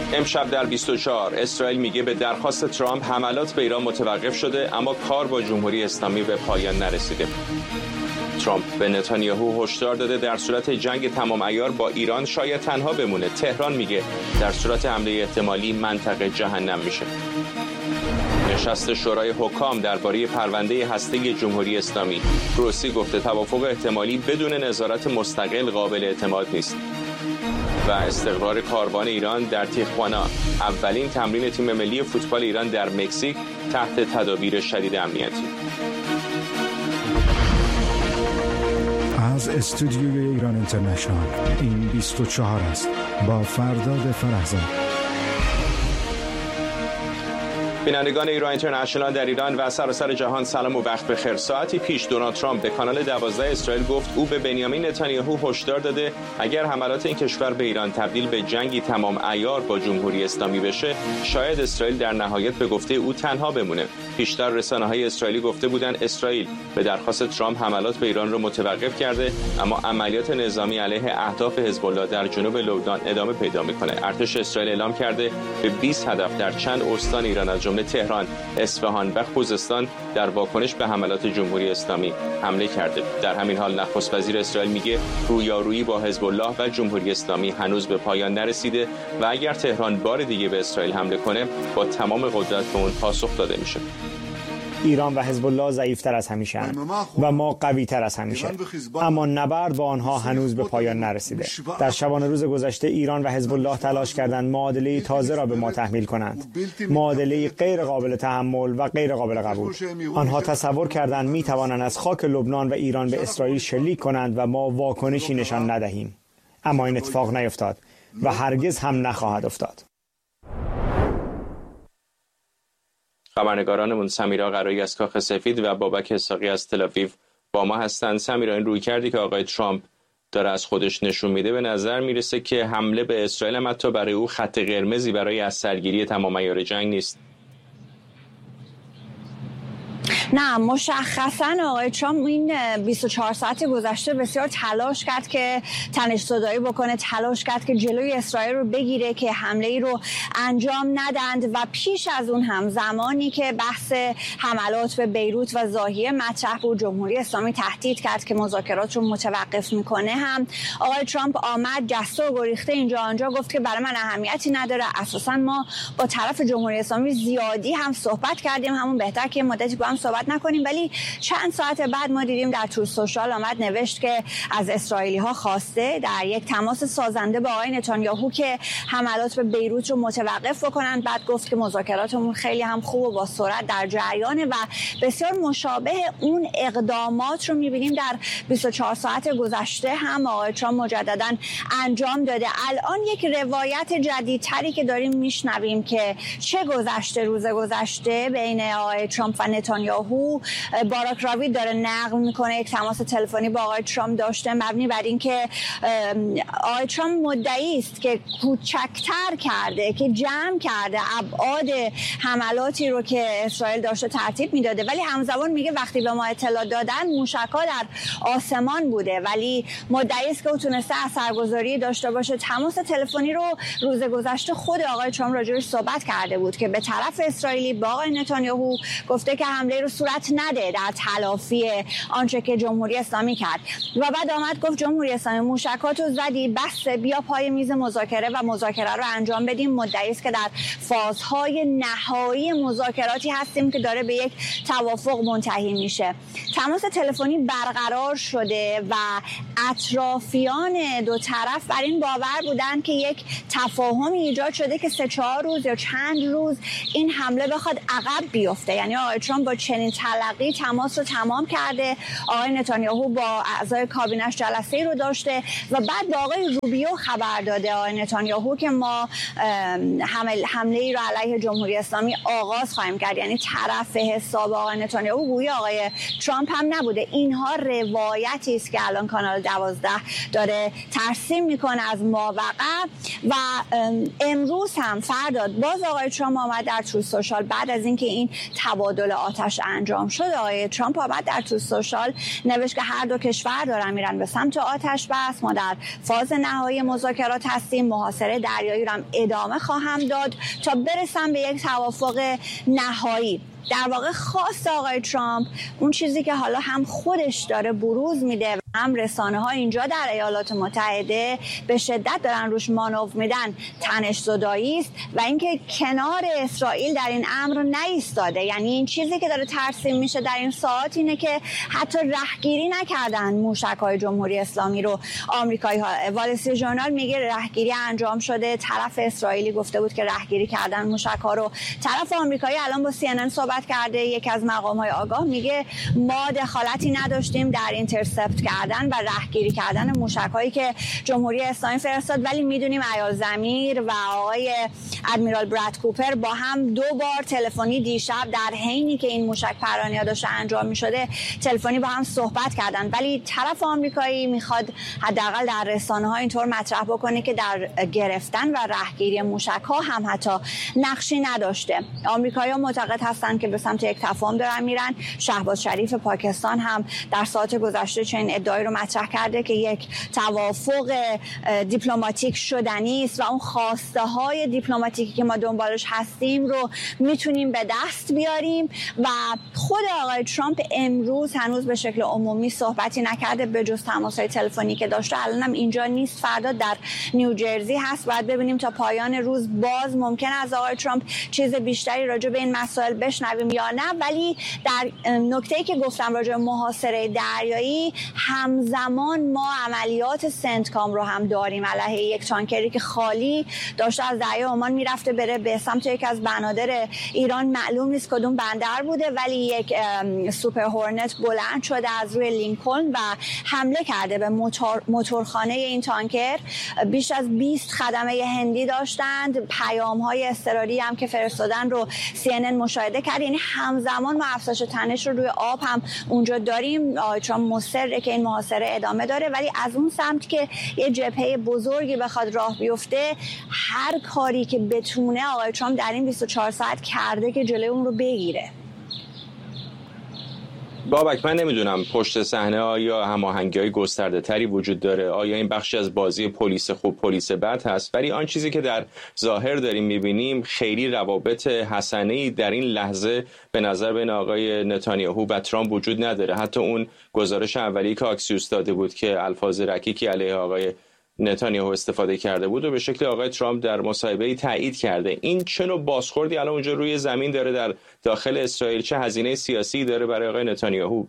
امشب در 24 اسرائیل میگه به درخواست ترامپ حملات به ایران متوقف شده، اما کار با جمهوری اسلامی به پایان نرسیده. ترامپ به نتانیاهو هشدار داده در صورت جنگ تمام عیار با ایران شاید تنها بمونه. تهران میگه در صورت حمله احتمالی منطقه جهنم میشه. نشست شورای حکام درباره پرونده هسته جمهوری اسلامی، گروسی گفته توافق احتمالی بدون نظارت مستقل قابل اعتماد نیست. و استقرار کاروان ایران در تیخوانا، اولین تمرین تیم ملی فوتبال ایران در مکزیک تحت تدابیر شدید امنیتی. از استودیوی ایران اینترنشنال این 24 است با فرداد فرهزاد. بینندگان ایران اینترنشنال در ایران و سراسر جهان سلام و وقت بخیر. ساعتی پیش دونالد ترامپ به کانال 12 اسرائیل گفت او به بنیامین نتانیاهو هشدار داده اگر حملات این کشور به ایران تبدیل به جنگی تمام عیار با جمهوری اسلامی بشه، شاید اسرائیل در نهایت به گفته او تنها بمونه. پیشتر رسانه‌های اسرائیلی گفته بودند اسرائیل به درخواست ترامپ حملات به ایران را متوقف کرده، اما عملیات نظامی علیه اهداف حزب الله در جنوب لبنان ادامه پیدا می‌کنه. ارتش اسرائیل اعلام کرده به 20 هدف در چند استان ایران از جمله تهران، اصفهان و خوزستان در واکنش به حملات جمهوری اسلامی حمله کرده. در همین حال نخست وزیر اسرائیل میگه رویارویی با حزب الله و جمهوری اسلامی هنوز به پایان نرسیده و اگر تهران بار دیگه به اسرائیل حمله کنه با تمام قدرت به اون پاسخ داده میشه. ایران و حزب الله ضعیف‌تر از همیشه اند و ما قوی‌تر از همیشه، اما نبرد با آنها هنوز به پایان نرسیده. در شبانه روز گذشته ایران و حزب الله تلاش کردند معادله تازه را به ما تحمیل کنند، معادله غیر قابل تحمل و غیر قابل قبول. آنها تصور کردند می‌توانند از خاک لبنان و ایران به اسرائیل شلیک کنند و ما واکنشی نشان ندهیم، اما این اتفاق نیفتاد و هرگز هم نخواهد افتاد. خبرنگارانمون سمیرا قرایی از کاخ سفید و بابک اسحاقی از تل‌آویو با ما هستند. سمیرا، این رویکردی که آقای ترامپ داره از خودش نشون میده به نظر میرسه که حمله به اسرائیل هم حتی برای او خط قرمزی برای از سرگیری تمام عیار جنگ نیست. نه، مشخصا آقای ترامپ این 24 ساعت گذشته بسیار تلاش کرد که تنش زدایی بکنه، تلاش کرد که جلوی اسرائیل رو بگیره که حمله ای رو انجام ندند و پیش از اون هم زمانی که بحث حملات به بیروت و ضاحیه مطرح بود، جمهوری اسلامی تهدید کرد که مذاکرات رو متوقف میکنه، هم آقای ترامپ آمد جسته و گریخته اینجا آنجا گفت که برای من اهمیتی نداره، اساسا ما با طرف جمهوری اسلامی زیادی هم صحبت کردیم، همون بهتر که مدتی با هم صحبت نکنیم. ولی چند ساعت بعد ما دیدیم در تروث سوشال آمد نوشت که از اسرائیلی ها خواسته در یک تماس سازنده با آقای نتانیاهو که حملات به بیروت رو متوقف بکنن. بعد گفت که مذاکراتمون خیلی هم خوب و با سرعت در جریانه و بسیار مشابه اون اقدامات رو می‌بینیم در 24 ساعت گذشته هم آقای ترامپ مجدداً انجام داده. الان یک روایت جدیدتری که داریم میشنویم که چه گذشته روز گذشته بین آقای ترامپ و نتانیاهو، باراک راوید داره نقل میکنه یک تماس تلفنی با آقای ترامپ داشته مبنی بر این که آقای ترامپ مدعی است که کوچکتر کرده، که جمع کرده ابعاد حملاتی رو که اسرائیل داشته ترتیب میداده، ولی همزمان میگه وقتی به ما اطلاع دادن موشک‌ها در آسمان بوده، ولی مدعی است که او تونسته اثرگذاری داشته باشه. تماس تلفنی رو روز گذشته خود آقای ترامپ راجعش صحبت کرده بود که به طرف اسرائیلی با آقای نتانیاهو گفته که حمله رو صورت نده در تلافی آنچه که جمهوری اسلامی کرد و بعد آمد گفت جمهوری اسلامی موشکاتو زدی، بس بیا پای میز مذاکره و مذاکره رو انجام بدیم. مدعی است که در فازهای نهایی مذاکراتی هستیم که داره به یک توافق منتهی میشه. تماس تلفنی برقرار شده و اطرافیان دو طرف بر این باور بودن که یک تفاهمی ایجاد شده که 3-4 روز یا چند روز این حمله بخواد عقب بیفته. یعنی آقای ترامپ با چنین تلقی تماس رو تمام کرده، آقای نتانیاهو با اعضای کابینش جلسه‌ای رو داشته و بعد با آقای روبیو خبر داده آقای نتانیاهو که ما حمله‌ای رو علیه جمهوری اسلامی آغاز خواهیم کرد. یعنی طرف حساب آقای نتانیاهو گویا آقای ترامپ هم نبوده. اینها روایتی است که الان کانال 12 داره ترسیم میکنه از ماوقع و امروز هم فرداد باز آقای ترامپ آمد در تروث سوشال بعد از اینکه این تبادل آتش انجام شد، آقای ترامپ بعد در تو سوشال نوشت که هر دو کشور دارن میرن به سمت آتش بس، ما در فاز نهایی مذاکرات هستیم، محاصره دریایی رو هم ادامه خواهم داد تا برسم به یک توافق نهایی. در واقع خواست آقای ترامپ اون چیزی که حالا هم خودش داره بروز میده و هم رسانه ها اینجا در ایالات متحده به شدت دارن روش مانور میدن، تنش زدایی است و اینکه کنار اسرائیل در این امر نایستاده. یعنی این چیزی که داره ترسیم میشه در این ساعات اینه که حتی رهگیری نکردن موشک‌های جمهوری اسلامی رو آمریکایی‌ها. وال استریت ژورنال میگه رهگیری انجام شده، طرف اسرائیلی گفته بود که رهگیری کردن موشک‌ها رو، طرف آمریکایی الان با CNN صحبت کرده، یکی از مقام‌های آگاه میگه ما دخالتی نداشتیم در اینترسپت کردن و رهگیری کردن موشک‌هایی که جمهوری اسلامی فرستاد، ولی میدونیم ایال ضمیر و آقای ادمیرال براد کوپر با هم 2 بار تلفنی دیشب در حینی که این موشک پرانی‌ها داشته انجام می‌شده تلفنی با هم صحبت کردن. ولی طرف آمریکایی میخواد حداقل در رسانه‌ها اینطور مطرح بکنه که در گرفتن و رهگیری موشک‌ها هم حتی نقشی نداشته. آمریکایی‌ها معتقد هستند که به سمت یک تفاهم دارن میرن. شهباز شریف پاکستان هم در ساعت گذشته چنین ادعایی رو مطرح کرده که یک توافق دیپلماتیک شدنی است و اون خواسته های دیپلماتیکی که ما دنبالش هستیم رو میتونیم به دست بیاریم. و خود آقای ترامپ امروز هنوز به شکل عمومی صحبتی نکرده به جز تماس‌های تلفنی که داشته. الان هم اینجا نیست، فردا در نیوجرسی هست. باید ببینیم تا پایان روز باز ممکن از آقای ترامپ چیز بیشتری راجع به این مسائل بشنویم یا نه. ولی در نکته‌ای که گفتم راجع به محاصره دریایی، همزمان ما عملیات سنتکام رو هم داریم علیه یک تانکری که خالی داشته از دریای عمان میرفته بره به سمت یک از بنادر ایران. معلوم نیست کدوم بندر بوده، ولی یک سوپر هورنت بلند شده از روی لینکلن و حمله کرده به موتورخانه این تانکر. بیش از 20 خدمه هندی داشتند. پیام‌های اضطراری هم که فرستادن رو CNN مشاهده کرد. یعنی همزمان ما افزایش تنش رو روی آب هم اونجا داریم. ترامپ مصره که این محاصره ادامه داره، ولی از اون سمت که یه جبهه بزرگی بخواد راه بیفته، هر کاری که بتونه آقای ترامپ در این 24 ساعت کرده که جلوی اون رو بگیره. بابک، من نمیدونم پشت صحنه آیا هماهنگی‌های گسترده‌تری وجود داره، آیا این بخشی از بازی پلیس خوب پلیس بد هست، ولی آن چیزی که در ظاهر داریم می‌بینیم خیلی روابط حسنه‌ای در این لحظه به نظر بین آقای نتانیاهو و ترامپ وجود نداره. حتی اون گزارش اولیه که آکسیوس داده بود که الفاظ رکیکی علیه آقای نتانیاهو استفاده کرده بود و به شکل آقای ترامپ در مصاحبه‌ای تایید کرده. این چه نوع بازخوردی الان اونجا روی زمین داره در داخل اسرائیل؟ چه هزینه سیاسی داره برای آقای نتانیاهو؟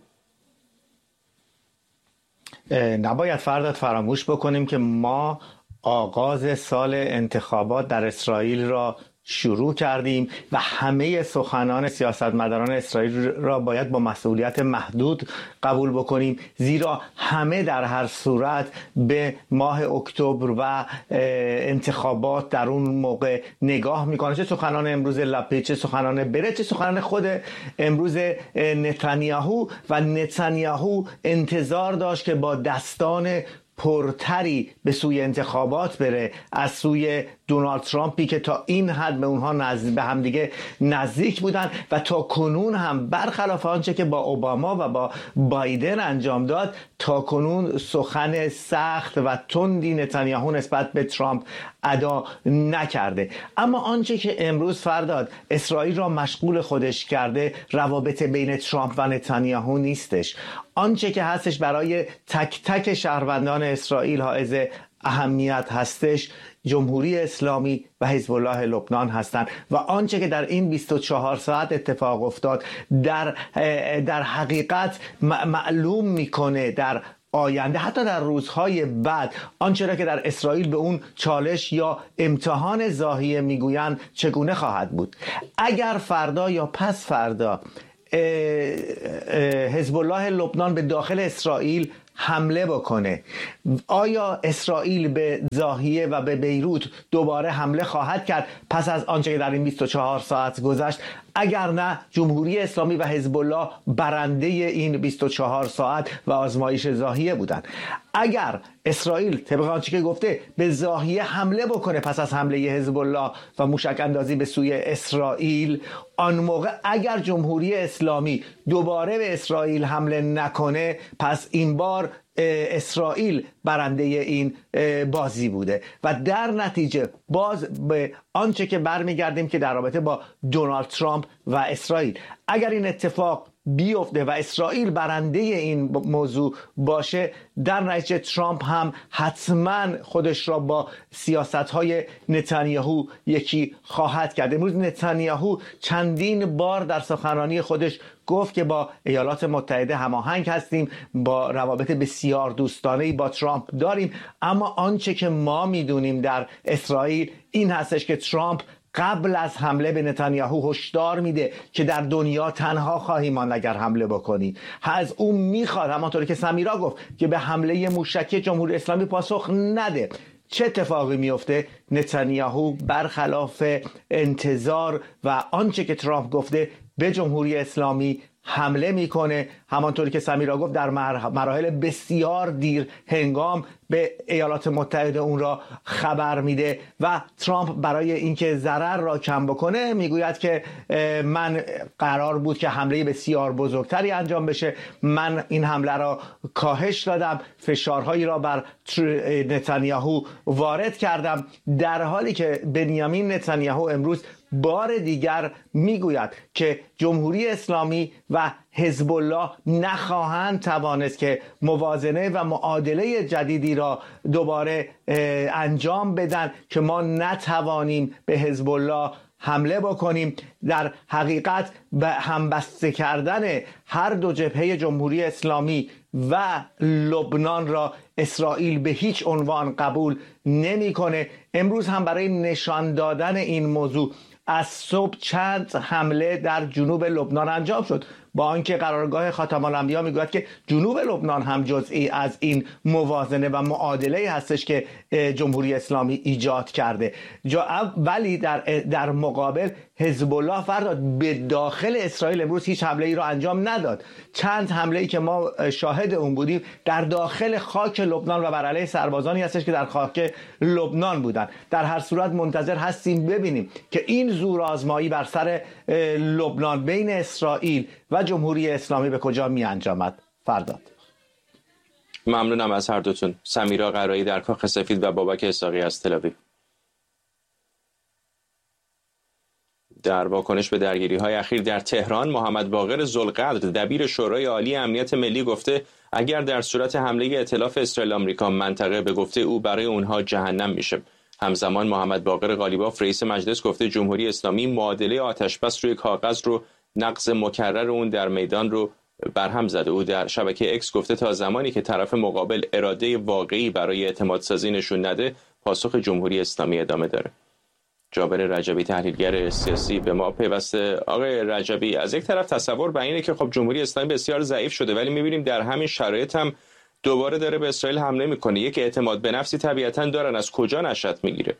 نباید فراموش بکنیم که ما آغاز سال انتخابات در اسرائیل را شروع کردیم و همه سخنان سیاستمداران اسرائیل را باید با مسئولیت محدود قبول بکنیم، زیرا همه در هر صورت به ماه اکتبر و انتخابات در اون موقع نگاه میکنن. چه سخنان امروز لپید، چه سخنان برت، چه سخنان خود امروز نتانیاهو. و نتانیاهو انتظار داشت که با دستان پرتری به سوی انتخابات بره از سوی دونالد ترامپی که تا این حد به اونها به همدیگه نزدیک بودن و تا کنون هم برخلاف آنچه که با اوباما و با بایدن انجام داد، تا کنون سخن سخت و تندی نتانیاهو نسبت به ترامپ ادا نکرده. اما آنچه که امروز فرداد اسرائیل را مشغول خودش کرده روابط بین ترامپ و نتانیاهو نیستش. آنچه که هستش برای تک تک شهروندان اسرائیل حائز اهمیت هستش جمهوری اسلامی و حزب الله لبنان هستند و آنچه که در این 24 ساعت اتفاق افتاد در حقیقت معلوم میکنه در آینده، حتی در روزهای بعد، آنچه را که در اسرائیل به اون چالش یا امتحان زاهیه میگویند چگونه خواهد بود. اگر فردا یا پس فردا حزب الله لبنان به داخل اسرائیل حمله بکنه. آیا اسرائیل به ضاحیه و به بیروت دوباره حمله خواهد کرد پس از آنچه که در این 24 ساعت گذشت؟ اگر نه، جمهوری اسلامی و حزب الله برنده این 24 ساعت و آزمایش ضاحیه بودند. اگر اسرائیل طبق آنچه که گفته به ضاحیه حمله بکنه پس از حمله حزب الله و موشک اندازی به سوی اسرائیل، آن موقع اگر جمهوری اسلامی دوباره به اسرائیل حمله نکنه، پس این بار اسرائیل برنده این بازی بوده و در نتیجه باز به آنچه که برمیگردیم که در رابطه با دونالد ترامپ و اسرائیل، اگر این اتفاق بیفته و اسرائیل برنده این موضوع باشه، در نتیجه ترامپ هم حتما خودش را با سیاست‌های نتانیاهو یکی خواهد کرد. امروز نتانیاهو چندین بار در سخنرانی خودش گفت که با ایالات متحده هماهنگ هستیم، با روابط بسیار دوستانه‌ای با ترامپ داریم، اما آنچه که ما میدونیم در اسرائیل این هستش که ترامپ قبل از حمله به نتانیاهو هشدار میده که در دنیا تنها خواهی ماند اگر حمله بکنی. از اون میخواد، همانطوری که سمیرا گفت، که به حمله موشکی جمهوری اسلامی پاسخ نده. چه اتفاقی میفته؟ نتانیاهو برخلاف انتظار و آنچه که ترامپ گفته به جمهوری اسلامی حمله میکنه. همانطوری که سمیرا گفت در مراحل بسیار دیر هنگام به ایالات متحده اون را خبر میده و ترامپ برای اینکه ضرر را کم بکنه میگوید که من قرار بود که حمله بسیار بزرگتری انجام بشه، من این حمله را کاهش دادم، فشارهایی را بر نتانیاهو وارد کردم، در حالی که بنیامین نتانیاهو امروز بار دیگر میگوید که جمهوری اسلامی و حزب الله نخواهند توانست که موازنه و معادله جدیدی را دوباره انجام بدن که ما نتوانیم به حزب الله حمله بکنیم. در حقیقت به همبسته کردن هر دو جبهه جمهوری اسلامی و لبنان را اسرائیل به هیچ عنوان قبول نمی‌کنه. امروز هم برای نشان دادن این موضوع از صبح چند حمله در جنوب لبنان انجام شد، با آنکه قرارگاه خاتم الانبیا میگوید که جنوب لبنان هم جزئی از این موازنه و معادله هستش که جمهوری اسلامی ایجاد کرده. ولی در مقابل حزب الله فرد به داخل اسرائیل امروز هیچ حمله ای را انجام نداد. چند حمله ای که ما شاهد اون بودیم در داخل خاک لبنان و بر علیه سربازانی هستش که در خاک لبنان بودن. در هر صورت منتظر هستیم ببینیم که این زورآزمایی بر سر لبنان بین اسرائیل و جمهوری اسلامی به کجا می انجامد. فرداد. ممنونم از هر دوتون. سمیرا قرایی در کاخ سفید و بابک اسحاقی از تل‌آویو. در واکنش به درگیری‌های اخیر در تهران، محمد باقر ذوالقدر دبیر شورای عالی امنیت ملی گفته اگر در صورت حمله ائتلاف اسرائیل آمریکا منطقه به گفته او برای اونها جهنم میشه. همزمان محمد باقر قالیباف رئیس مجلس گفته جمهوری اسلامی معادله آتش‌بس روی کاغذ رو نقض مکرر اون در میدان رو برهم زده. او در شبکه اکس گفته تا زمانی که طرف مقابل اراده واقعی برای اعتماد سازی نشون نده، پاسخ جمهوری اسلامی ادامه داره. جابر رجبی تحلیلگر سیاسی به ما پیوسته. آقای رجبی، از یک طرف تصور بر اینه که خب جمهوری اسلامی بسیار ضعیف شده، ولی می‌بینیم در همین شرایط هم دوباره داره به اسرائیل حمله میکنه. یک اعتماد به نفسی طبیعتاً دارن، از کجا نشأت میگیره؟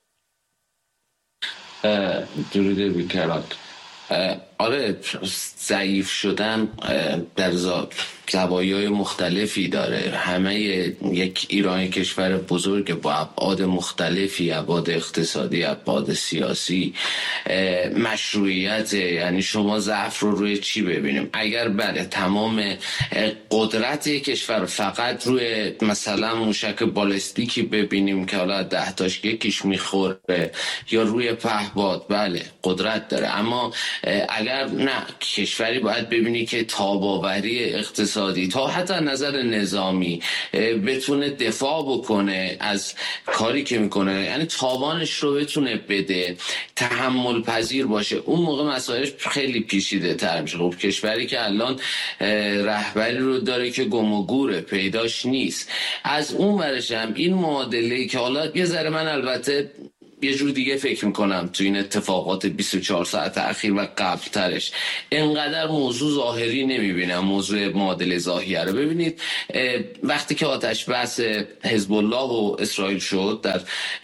درود بیکرات. آره، ضعیف شدن در زوایای مختلفی داره. همه یک ایران کشور بزرگ با ابعاد مختلفی، ابعاد اقتصادی، ابعاد سیاسی، مشروعیت. یعنی شما ضعف رو روی چی ببینیم؟ اگر بله تمام قدرت کشور فقط روی مثلا موشک بالستیکی ببینیم که حالا 10 تاش یکیش میخوره یا روی پهپاد، بله قدرت داره، اما اگر نه، کشوری باید ببینی که تاباوری اقتصادی تا حتی نظر نظامی بتونه دفاع بکنه از کاری که میکنه، یعنی تاوانش رو بتونه بده، تحمل پذیر باشه. اون موقع مسائلش خیلی پیچیده تر میشه. خب کشوری که الان رهبری رو داره که گم و گوره، پیداش نیست، از اون ورش هم این معادله‌ای که حالا یه ذره من البته یه جور دیگه فکر میکنم تو این اتفاقات 24 ساعت اخیر و قبل ترش اینقدر موضوع ظاهری نمیبینم، موضوع معادله ظاهری رو. ببینید وقتی که آتش بس حزب الله و اسرائیل شد در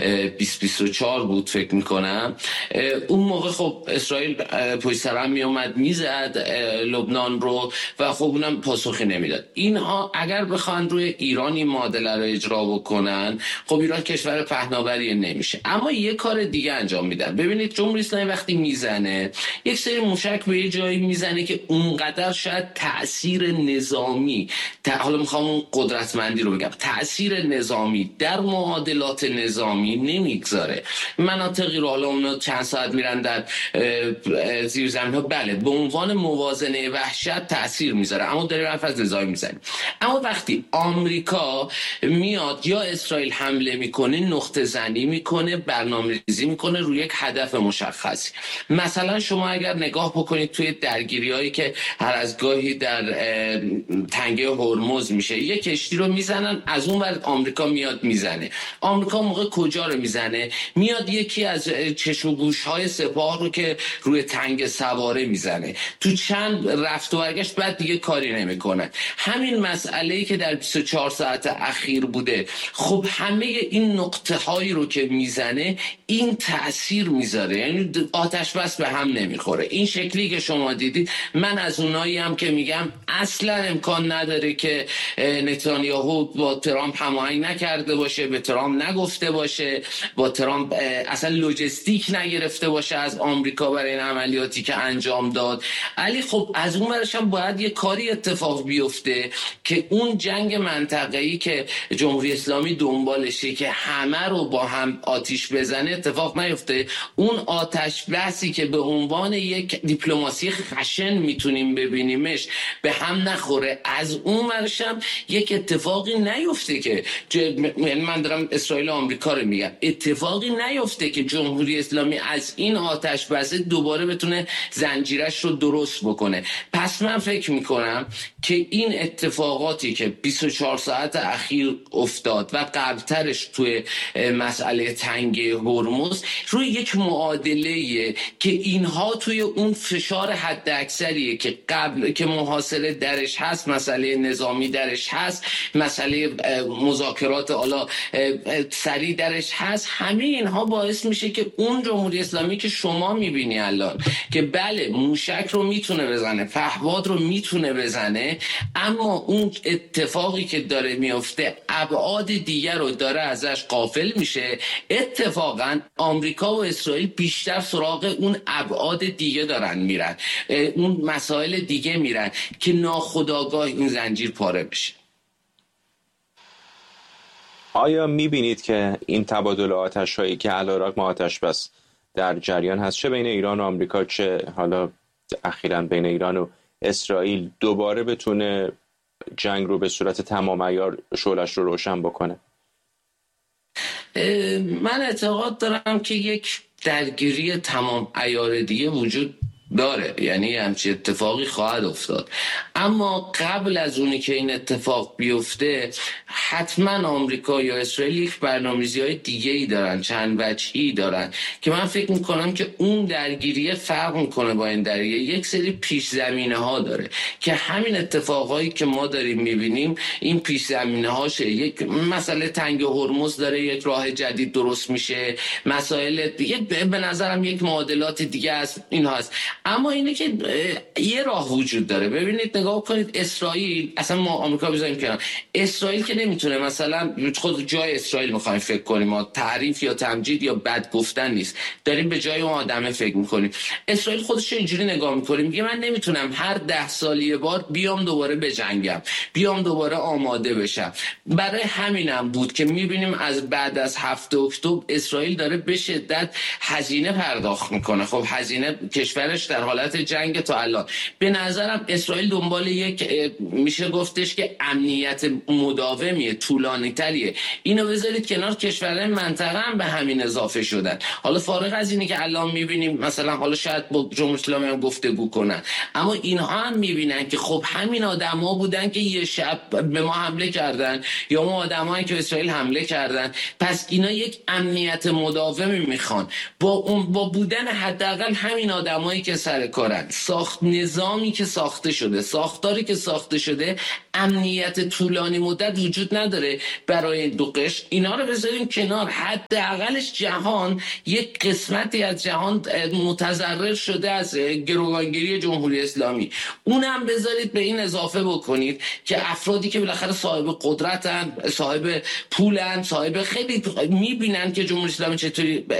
2024 بود فکر میکنم، اون موقع خب اسرائیل پشت سر هم میومد میزد لبنان رو و خب اونم پاسخی نمیداد. اینها اگر بخوان روی ایرانی معادله رو اجرا بکنن، خب ایران کشور پهناوری نمیشه. اما یه کار دیگه انجام میدن. ببینید جمهوری اسلامی وقتی میزنه یک سری موشک به یه جایی میزنه که اونقدر شاید تأثیر نظامی، حالا میخوام اون قدرتمندی رو بگم، تأثیر نظامی در معادلات نظامی نمیگذاره. مناطقی رو حالا اونا چند ساعت میرن در زیرزمین ها، بله به عنوان موازنه وحشت تأثیر میذاره، اما داره حرف از نظامی میزنه. اما وقتی آمریکا میاد یا اسرائیل حمله میکنه، نقطه زنی میکنه، برنامه‌ریزی میکنه روی یک هدف مشخصی. مثلا شما اگر نگاه بکنید توی درگیری‌هایی که هر از گاهی در تنگه هرمز میشه، یک کشتی رو میزنن، از اون ور آمریکا میاد میزنه. آمریکا موقع کجا رو میزنه؟ میاد یکی از چشم و گوش‌های سپاه رو که روی تنگ سواره میزنه. تو چند رفت و برگشت بعد دیگه کاری نمیکنه. همین مسئله‌ای که در 24 ساعت اخیر بوده، خب همه این نقطه هایی رو که میزنه این تأثیر میذاره، یعنی آتش بس به هم نمیخوره. این شکلی که شما دیدید، من از اونایی هم که میگم اصلا امکان نداره که نتانیاهو با ترامپ هماهنگ نکرده باشه، به ترامپ نگفته باشه، با ترامپ اصلا لوجستیک نگرفته باشه از آمریکا برای این عملیاتی که انجام داد. علی خب از اون ورش هم باید یه کاری اتفاق بیفته که اون جنگ منطقه‌ای که جمهوری اسلامی دنبالشه که همه رو با هم آتیش بزنه اتفاق نیفته. اون آتش بحثی که به عنوان یک دیپلماسی خشن میتونیم ببینیمش به هم نخوره، از اون ورشم یک اتفاقی نیفته که من دارم اسرائیل و آمریکا رو میگم، اتفاقی نیفته که جمهوری اسلامی از این آتش بس دوباره بتونه زنجیرش رو درست بکنه. پس من فکر میکنم که این اتفاقاتی که 24 ساعت اخیر افتاد و قبلترش توی مسئله تنگه هرمز روی یک معادله که اینها توی اون فشار حد اکثریه که قبل که محاصره درش هست، مسئله نظامی درش هست، مسئله مذاکرات حالا سریع درش هست، همه اینها باعث میشه که اون جمهوری اسلامی که شما میبینی الان که بله موشک رو میتونه بزنه، پهپاد رو میتونه بزنه، اما اون اتفاقی که داره میفته ابعاد دیگر رو داره ازش غافل میشه. اتفاقا آمریکا و اسرائیل بیشتر سراغ اون ابعاد دیگه دارن میرن، اون مسائل دیگه میرن که ناخودآگاه این زنجیر پاره بشه. آیا میبینید که این تبادل آتش هایی که علیرغم آتش بس در جریان هست، چه بین ایران و آمریکا، چه حالا اخیراً بین ایران و اسرائیل، دوباره بتونه جنگ رو به صورت تمام عیار شعله‌اش رو روشن بکنه؟ من اعتقاد دارم که یک درگیری تمام عیار دیگه وجود داره، یعنی همچین اتفاقی خواهد افتاد. اما قبل از اونی که این اتفاق بیفته حتما آمریکا یا اسرائیل یک برنامه‌ریزی‌های دیگه‌ای دارن، چند وجهی دارن که من فکر میکنم که اون درگیری فرق میکنه با این درگیری. یک سری پیش زمینه ها داره که همین اتفاقایی که ما داریم میبینیم این پیش زمینه هاشه. یک مسئله تنگ هرمز داره یک راه جدید درست میشه، مسائل دیگه به نظرم یک معادلات دیگه از این هست. اما اینه که یه راه وجود داره. ببینید نگاه کنید اسرائیل، اصلا ما آمریکا بذاریم کنار، اسرائیل که نمیتونه مثلا خود جای اسرائیل میخوایم فکر کنیم، ما تعریف یا تمجید یا بد گفتن نیست، داریم به جای اون آدمه فکر میکنیم. اسرائیل خودش اینجوری نگاه میکنه، میگه من نمیتونم هر 10 سال یه بار بیام دوباره بجنگم، بیام دوباره آماده بشم. برای همینم بود که میبینیم از بعد از 7 اکتبر اسرائیل داره به شدت هزینه پرداخت میکنه. خب هزینه کشورش در حالت جنگ تا الان. به نظرم اسرائیل دنبال یک میشه گفتش که امنیت مداومیه، طولانی تریه. اینو بذارید کنار، کشورهای منطقه هم به همین اضافه شدن. حالا فارغ از اینی که الان میبینیم مثلا حالا شاید با جمهوری اسلامی هم گفتگو کنن، اما اینها هم میبینن که خب همین آدما بودن که یه شب به ما حمله کردن، یا اون آدمایی که اسرائیل حمله کردن. پس اینا یک امنیت مداومی میخوان. با بودن حداقل همین آدمایی که سر کارن، نظامی که ساخته شده، ساختاری که ساخته شده، امنیت طولانی مدت وجود نداره برای دو قشر. اینا رو بذاریم کنار. حداقلش جهان، یک قسمتی از جهان متضرر شده از گروگانگیری جمهوری اسلامی. اونم بذارید به این اضافه بکنید که افرادی که بالاخره صاحب قدرتن، صاحب پولن، صاحب خیلی میبینن که جمهوری اسلامی چطوری